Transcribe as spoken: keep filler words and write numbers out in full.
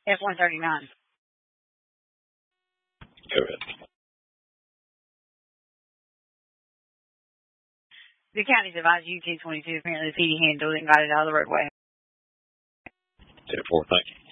F one thirty-nine. Go ahead. The county's advised U T twenty-two. Apparently the P D handled it and got it out of the roadway. ten four, thank you.